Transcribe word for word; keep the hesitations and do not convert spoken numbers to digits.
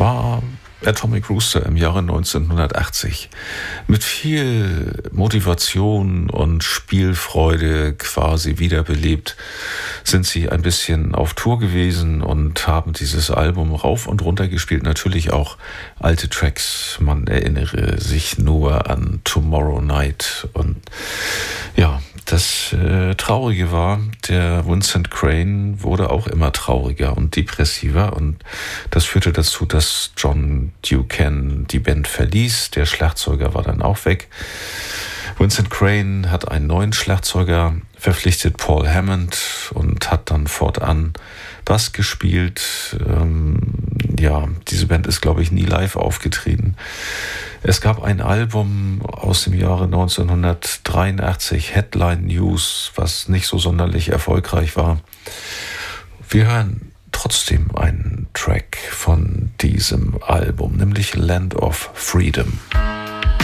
war Atomic Rooster im Jahre neunzehnhundertachtzig. Mit viel Motivation und Spielfreude quasi wiederbelebt sind sie ein bisschen auf Tour gewesen und haben dieses Album rauf und runter gespielt. Natürlich auch alte Tracks. Man erinnere sich nur an Tomorrow Night. Und ja, das äh, Traurige war, der Vincent Crane wurde auch immer trauriger und depressiver. Und das führte dazu, dass John Ducan die Band verließ. Der Schlagzeuger war dann auch weg. Vincent Crane hat einen neuen Schlagzeuger verpflichtet, Paul Hammond, und hat dann fortan Bass gespielt. Ähm, ja, diese Band ist, glaube ich, nie live aufgetreten. Es gab ein Album aus dem Jahre neunzehnhundertdreiundachtzig, Headline News, was nicht so sonderlich erfolgreich war. Wir hören trotzdem einen Track von diesem Album, nämlich Land of Freedom.